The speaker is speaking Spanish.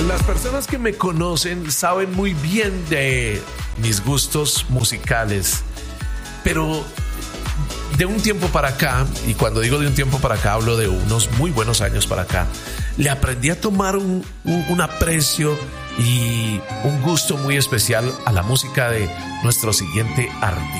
Las personas que me conocen saben muy bien de mis gustos musicales, pero de un tiempo para acá, y cuando digo de un tiempo para acá hablo de unos muy buenos años para acá, le aprendí a tomar un aprecio y un gusto muy especial a la música de nuestro siguiente artista.